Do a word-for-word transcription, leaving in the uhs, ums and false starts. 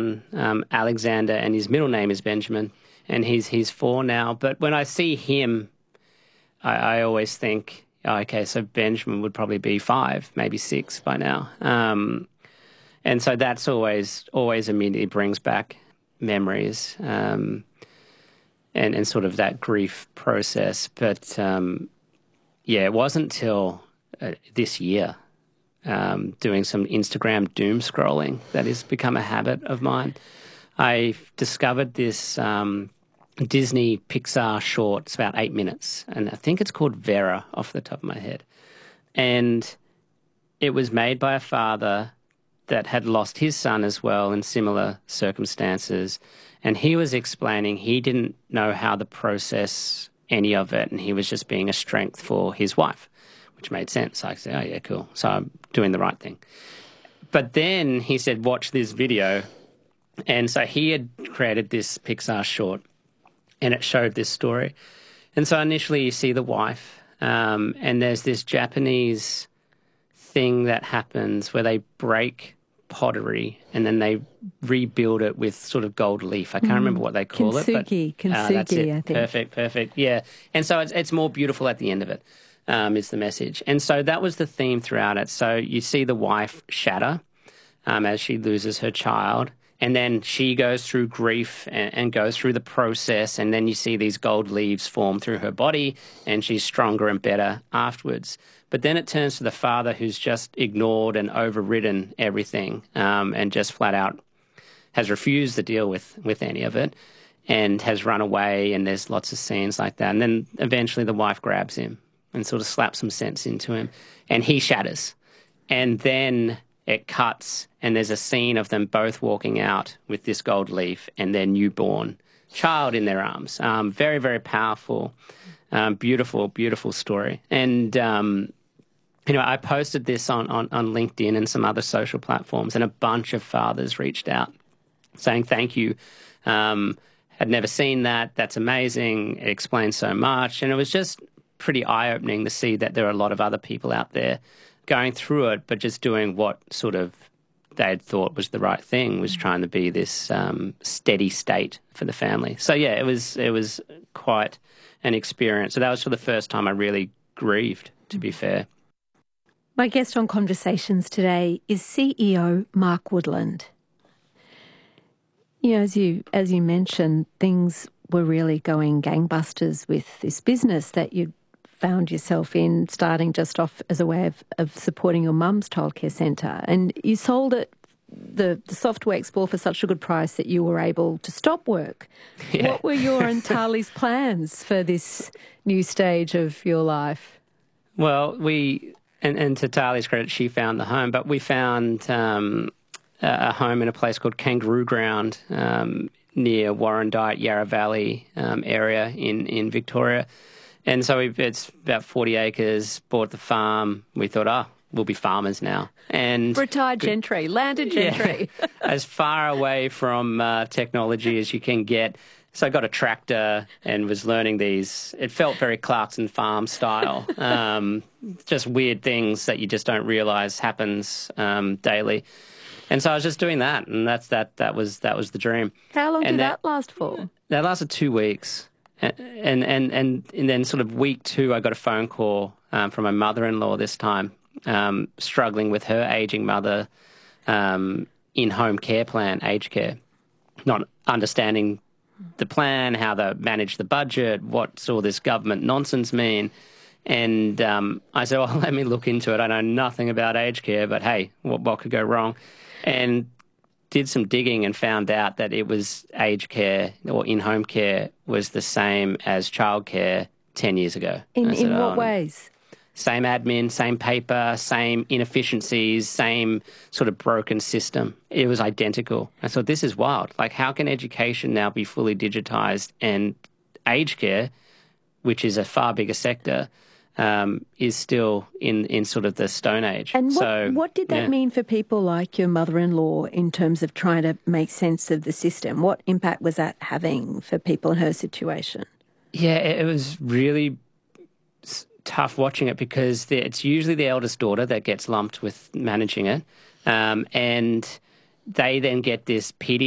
son, um, Alexander, and his middle name is Benjamin, and he's he's four now. But when I see him, I, I always think, oh, okay, so Benjamin would probably be five, maybe six by now. Um, and so that's always always immediately brings back memories um, and, and sort of that grief process. But, um, yeah, it wasn't till uh, this year, um, doing some Instagram doom scrolling that has become a habit of mine. I discovered this um, Disney Pixar short. It's about eight minutes, and I think it's called Vera off the top of my head. And it was made by a father that had lost his son as well in similar circumstances. And he was explaining he didn't know how to process any of it, and he was just being a strength for his wife, which made sense. I said, oh, yeah, cool. So I'm doing the right thing. But then he said, watch this video. And so he had created this Pixar short, and it showed this story. And so initially you see the wife, um, and there's this Japanese thing that happens where they break pottery and then they rebuild it with sort of gold leaf. I can't mm. remember what they call kintsugi, it. But, kintsugi, uh, that's it. I think. Perfect, perfect. Yeah. And so it's, it's more beautiful at the end of it, um, is the message. And so that was the theme throughout it. So you see the wife shatter um, as she loses her child. And then she goes through grief and, and goes through the process, and then you see these gold leaves form through her body, and she's stronger and better afterwards. But then it turns to the father who's just ignored and overridden everything, um, and just flat out has refused to deal with, with any of it and has run away, and there's lots of scenes like that. And then eventually the wife grabs him and sort of slaps some sense into him, and he shatters. And then it cuts, and there's a scene of them both walking out with this gold leaf and their newborn child in their arms. Um, very, very powerful, um, beautiful, beautiful story. And, um, you know, I posted this on, on, on LinkedIn and some other social platforms, and a bunch of fathers reached out saying thank you. Um, had never seen that. That's amazing. It explains so much. And it was just pretty eye-opening to see that there are a lot of other people out there going through it, but just doing what sort of they had thought was the right thing, was trying to be this um, steady state for the family. So yeah, it was it was quite an experience. So that was for the first time I really grieved, to be fair. My guest on Conversations today is C E O Mark Woodland. You know, as you as you mentioned, things were really going gangbusters with this business that you found yourself in, starting just off as a way of, of supporting your mum's childcare centre. And you sold it, the, the software Explore, for such a good price that you were able to stop work. Yeah. What were your and Tali's plans for this new stage of your life? Well, we, and, and to Tali's credit, she found the home, but we found um, a home in a place called Kangaroo Ground um, near Warrandyte, Yarra Valley um, area in, in Victoria. And so we, it's about forty acres, bought the farm. We thought, oh, we'll be farmers now. And retired gentry, landed gentry. Yeah, as far away from uh, technology as you can get. So I got a tractor and was learning these. It felt very Clarkson Farm style. Um, just weird things that you just don't realise happens um, daily. And so I was just doing that, and that's that. That was that was the dream. How long and did that, that last for? That lasted two weeks. And, and and and then sort of week two, I got a phone call um, from my mother-in-law this time, um, struggling with her ageing mother, um, in-home care plan, aged care, not understanding the plan, how to manage the budget, what's all this government nonsense mean. And um, I said, well, let me look into it. I know nothing about aged care, but hey, what, what could go wrong? And did some digging and found out that it was aged care or in-home care was the same as childcare ten years ago. In, said, in what oh, ways? Same admin, same paper, same inefficiencies, same sort of broken system. It was identical. I thought, this is wild. Like, how can education now be fully digitised, and aged care, which is a far bigger sector, Um, is still in, in sort of the Stone Age. And what, so, what did that yeah. mean for people like your mother-in-law in terms of trying to make sense of the system? What impact was that having for people in her situation? Yeah, it was really tough watching it, because it's usually the eldest daughter that gets lumped with managing it, um, and they then get this P D